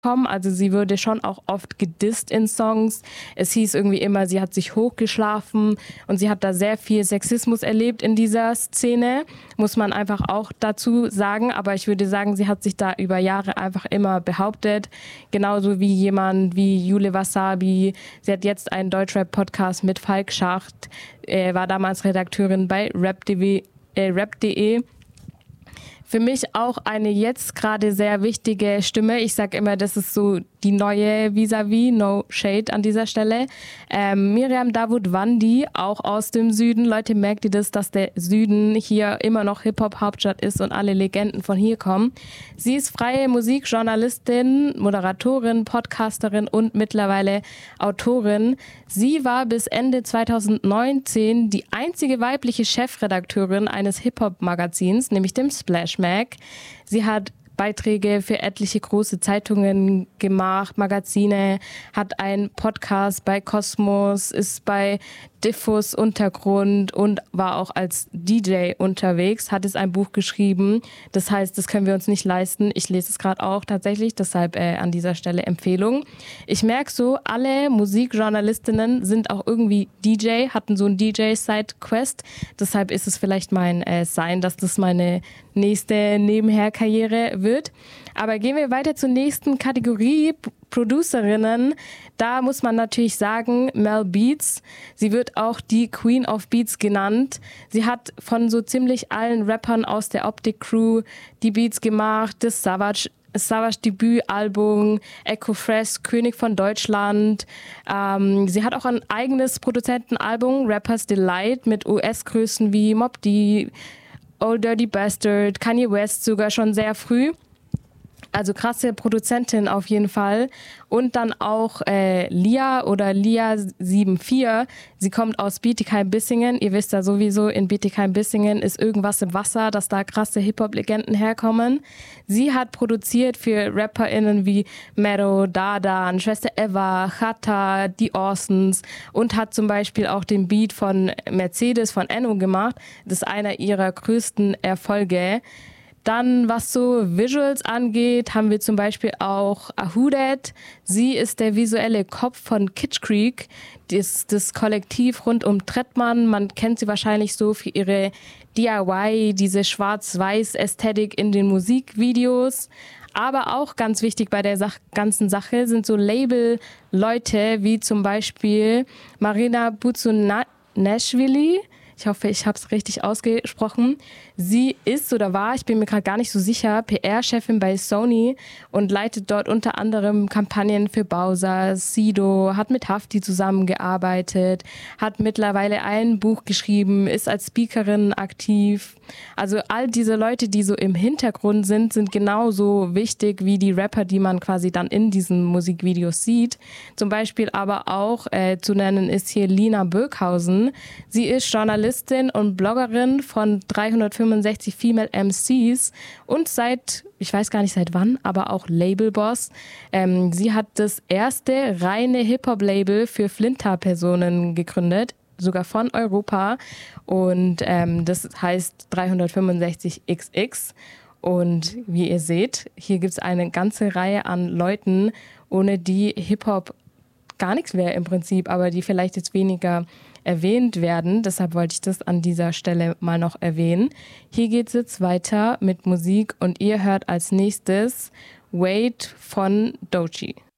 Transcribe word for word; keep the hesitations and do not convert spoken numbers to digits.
kommen. Also sie wurde schon auch oft gedisst in Songs. Es hieß irgendwie immer, sie hat sich hochgeschlafen und sie hat da sehr viel Sexismus erlebt in dieser Szene, muss man einfach auch dazu sagen. Aber ich würde sagen, sie hat sich da über Jahre einfach immer behauptet. Genauso wie jemand wie Jule Wasabi. Sie hat jetzt einen Deutschrap-Podcast mit Falk Schacht, äh, war damals Redakteurin bei rap punkt de. Äh, rap punkt de. Für mich auch eine jetzt gerade sehr wichtige Stimme. Ich sage immer, das ist so die neue Vis-a-vis, no shade an dieser Stelle. Ähm, Miriam Davutwandi, auch aus dem Süden. Leute, merkt ihr das, dass der Süden hier immer noch Hip-Hop-Hauptstadt ist und alle Legenden von hier kommen? Sie ist freie Musikjournalistin, Moderatorin, Podcasterin und mittlerweile Autorin. Sie war bis Ende zwanzig neunzehn die einzige weibliche Chefredakteurin eines Hip-Hop-Magazins, nämlich dem Splash Mag. Sie hat Beiträge für etliche große Zeitungen gemacht, Magazine, hat einen Podcast bei Kosmos, ist bei Diffus Untergrund und war auch als D J unterwegs, hat es ein Buch geschrieben. Das heißt, das können wir uns nicht leisten. Ich lese es gerade auch tatsächlich, deshalb äh, an dieser Stelle Empfehlung. Ich merke so, alle Musikjournalistinnen sind auch irgendwie D J, hatten so ein D J-Side-Quest. Deshalb ist es vielleicht mein äh, Sein, dass das meine nächste Nebenher-Karriere wird. Aber gehen wir weiter zur nächsten Kategorie, Producerinnen. Da muss man natürlich sagen, Mel Beats. Sie wird auch die Queen of Beats genannt. Sie hat von so ziemlich allen Rappern aus der Optic Crew die Beats gemacht. Das Savage Savage Debütalbum, Echo Fresh, König von Deutschland. Ähm, sie hat auch ein eigenes Produzentenalbum, Rapper's Delight, mit U S-Größen wie Mobb Deep, Old Dirty Bastard, Kanye West sogar schon sehr früh. Also krasse Produzentin auf jeden Fall. Und dann auch äh, Lia oder Lia vierundsiebzig. Sie kommt aus Bietigheim-Bissingen. Ihr wisst ja sowieso, in Bietigheim-Bissingen ist irgendwas im Wasser, dass da krasse Hip-Hop-Legenden herkommen. Sie hat produziert für RapperInnen wie Mero, Dadan, Schwester Eva, Chata, die Orsons und hat zum Beispiel auch den Beat von Mercedes von Enno gemacht. Das ist einer ihrer größten Erfolge. Dann, was so Visuals angeht, haben wir zum Beispiel auch Ahudet. Sie ist der visuelle Kopf von Kitsch Creek, das, das Kollektiv rund um Trettmann. Man kennt sie wahrscheinlich so für ihre D I Y, diese Schwarz-Weiß-Ästhetik in den Musikvideos. Aber auch ganz wichtig bei der Sach- ganzen Sache sind so Label-Leute wie zum Beispiel Marina Buzunashvili. Ich hoffe, ich habe es richtig ausgesprochen. Sie ist oder war, ich bin mir gerade gar nicht so sicher, P R-Chefin bei Sony und leitet dort unter anderem Kampagnen für Bowser, Sido, hat mit Hafti zusammengearbeitet, hat mittlerweile ein Buch geschrieben, ist als Speakerin aktiv. Also all diese Leute, die so im Hintergrund sind, sind genauso wichtig wie die Rapper, die man quasi dann in diesen Musikvideos sieht. Zum Beispiel aber auch äh, zu nennen ist hier Lina Böckhausen. Sie ist Journalistin und Bloggerin von dreihundertfünfundsechzig Female M Cs und seit, ich weiß gar nicht seit wann, aber auch Labelboss. Ähm, sie hat das erste reine Hip-Hop-Label für Flinter-Personen gegründet, sogar von Europa. Und ähm, das heißt dreihundertfünfundsechzig X X. Und wie ihr seht, hier gibt es eine ganze Reihe an Leuten, ohne die Hip-Hop gar nichts wäre im Prinzip, aber die vielleicht jetzt weniger erwähnt werden. Deshalb wollte ich das an dieser Stelle mal noch erwähnen. Hier geht es jetzt weiter mit Musik und ihr hört als nächstes Wait von Doechii.